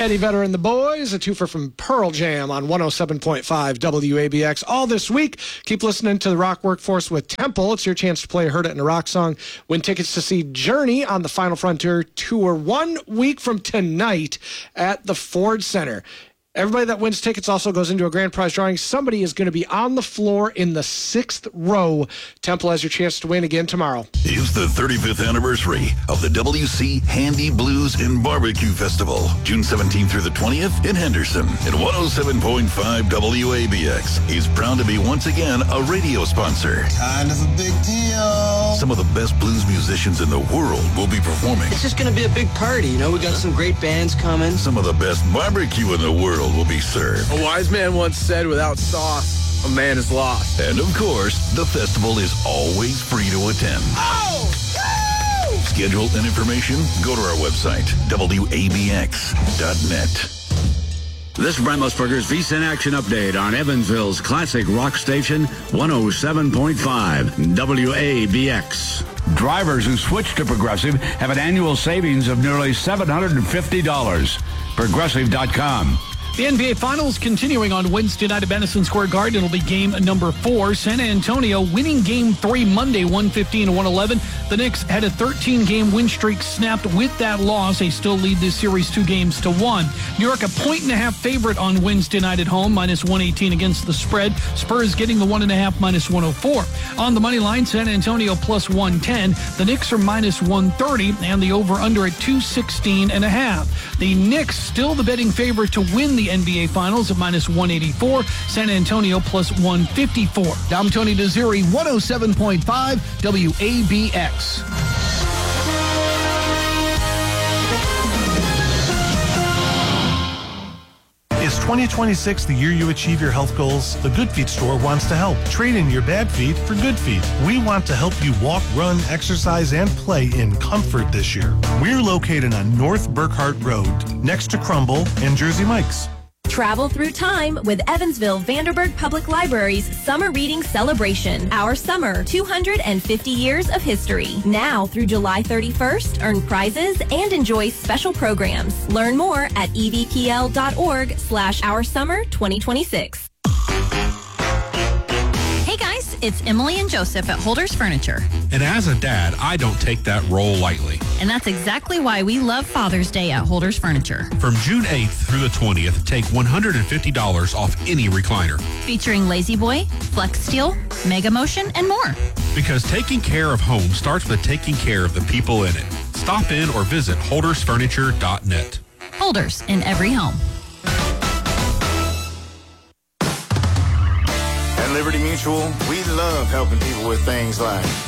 Eddie Vedder and the Boys, a twofer from Pearl Jam on 107.5 WABX. All this week, keep listening to the Rock Workforce with Temple. It's your chance to play Heard It in a Rock song. Win tickets to see Journey on the Final Frontier Tour 1 week from tonight at the Ford Center. Everybody that wins tickets also goes into a grand prize drawing. Somebody is going to be on the floor in the 6th row. Temple has your chance to win again tomorrow. It's the 35th anniversary of the WC Handy Blues and Barbecue Festival, June 17th through the 20th in Henderson. And 107.5 WABX is proud to be once again a radio sponsor. Kind of a big deal. Some of the best blues musicians in the world will be performing. It's just going to be a big party, you know. We got some great bands coming. Some of the best barbecue in the world will be served. A wise man once said, without sauce, a man is lost. And of course, the festival is always free to attend. Oh! Woo! Schedule and information, go to our website, WABX.net. This is Brent Musburger's VSIN Action Update on Evansville's classic rock station, 107.5 WABX. Drivers who switch to Progressive have an annual savings of nearly $750. Progressive.com. The NBA Finals continuing on Wednesday night at Madison Square Garden. It'll be game number 4. San Antonio winning game 3 Monday, 115-111. The Knicks had a 13-game win streak snapped with that loss. They still lead this series 2-1. New York a 1.5 favorite on Wednesday night at home, -118 against the spread. Spurs getting the 1.5, -104. On the money line, San Antonio +110. The Knicks are -130, and the over-under at 216.5. The Knicks still the betting favorite to win the NBA Finals at -184. San Antonio +154. I'm Tony Desiri, 107.5 WABX. Is 2026 the year you achieve your health goals? The Good Feet store wants to help. Trade in your bad feet for good feet. We want to help you walk, run, exercise, and play in comfort this year. We're located on North Burkhart Road, next to Crumble and Jersey Mike's. Travel through time with Evansville Vanderburgh Public Library's Summer Reading Celebration. Our summer, 250 years of history. Now through July 31st, earn prizes and enjoy special programs. Learn more at evpl.org/oursummer2026. Hey guys, it's Emily and Joseph at Holders Furniture. And as a dad, I don't take that role lightly. And that's exactly why we love Father's Day at Holders Furniture. From June 8th through the 20th, take $150 off any recliner. Featuring Lazy Boy, Flex Steel, Mega Motion, and more. Because taking care of home starts with taking care of the people in it. Stop in or visit holdersfurniture.net. Holders in every home. At Liberty Mutual, we love helping people with things like